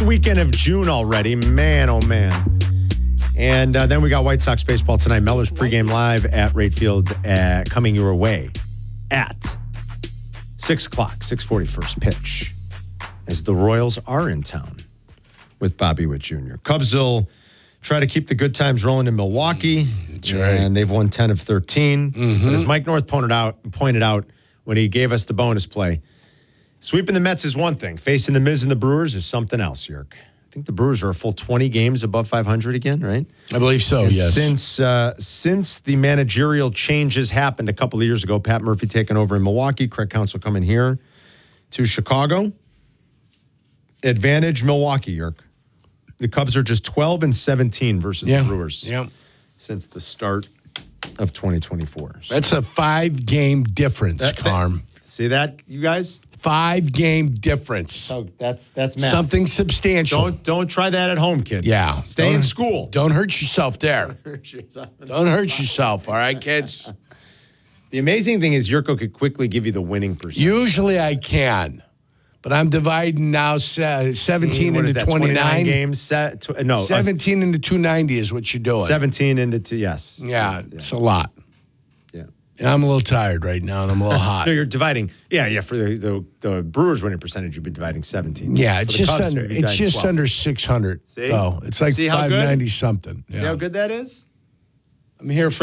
weekend of June already. Man, oh man. And then we got White Sox baseball tonight. Mellor's pregame live at Rate Field coming your way at 6 o'clock, 6:40 first pitch, as the Royals are in town with Bobby Witt Jr. Cubs will try to keep the good times rolling in Milwaukee. That's right. And they've won 10 of 13. But as Mike North pointed out when he gave us the bonus play, sweeping the Mets is one thing. Facing the Miz and the Brewers is something else, Yerk. I think the Brewers are a full 20 games above 500 again, right? I believe so, and yes. Since the managerial changes happened a couple of years ago, Pat Murphy taking over in Milwaukee, Craig Counsell coming here to Chicago. Advantage Milwaukee, Yerk. The Cubs are just 12 and 17 versus the Brewers since the start of 2024. So that's a 5-game difference, Carm. See that, you guys? 5-game difference. So that's math. Something substantial. Don't try that at home, kids. Yeah. Stay in school. Don't hurt yourself there. Don't hurt yourself, all right, kids? The amazing thing is Yurko could quickly give you the winning percentage. Usually I can. But I'm dividing now 17 into 29 games. 17 into 290 is what you're doing. 17 into 2, yes. Yeah, it's a lot. Yeah. And I'm a little tired right now, and I'm a little hot. No, you're dividing. Yeah. For the Brewers winning percentage, you'd be dividing 17. Yeah, it's just Cubs, under. It's just 12. under 600. See? So it's like See how 590 something. See how good that is? I'm here for